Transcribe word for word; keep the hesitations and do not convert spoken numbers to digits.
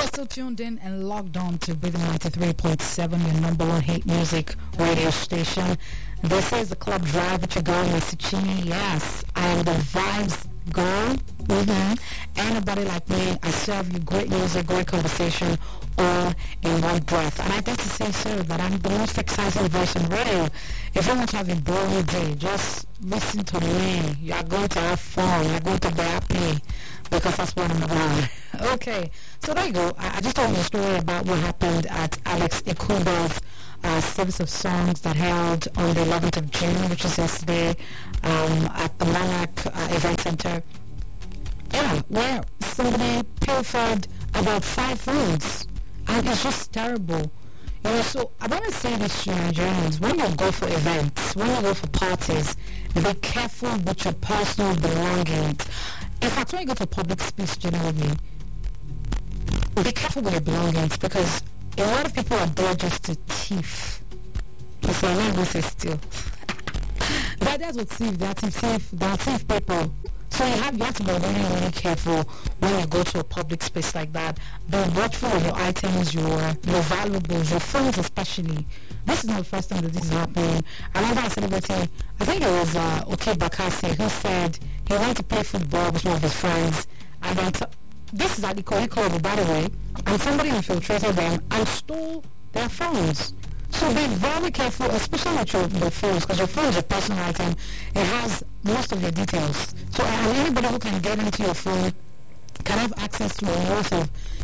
still tuned in and logged on to Rhythm ninety-three point seven, your number one hit music radio station. This is the Club Drive with your girl, Missy Chini. Yes, I am the vibes girl. Mm-hmm. Ain't nobody like me. I serve you great music, great conversation, all in one breath. And I get to say, sir, that I'm the most exciting voice on radio. If you want to have a boring day, just listen to me. You're going to have fun. You're going to be happy. Because that's what I'm about. Okay, so there you go. I, I just told you a story about what happened at Alex Ikuba's uh, service of songs that held on the eleventh of June, which is yesterday, um, at the Monarch uh, Event Center. Yeah, where somebody pilfered about five phones. And it's just terrible. You know, so I want to say this to Nigerians. When you go for events, when you go for parties, be careful with your personal belongings. In fact, when you go to public space generally, be careful with your belongings because a lot of people are there just to thief. So I'm not going to say steal. But that's what thief, they're thief, they're thief people. So you have, you have to be really, really careful when you go to a public space like that. Be watchful of your items, your, your valuables, your phones especially. This is not the first time that this is happening. I remember I celebrating, I think it was uh, Oke Bakassi, who said he went to play football with one of his friends. And then, t- this is at the Koiko, by the way, and somebody infiltrated them and stole their phones. So be very careful, especially with your, your phones, because your phone is a personal item. It has most of your details. So and anybody who can get into your phone can have access to a lot of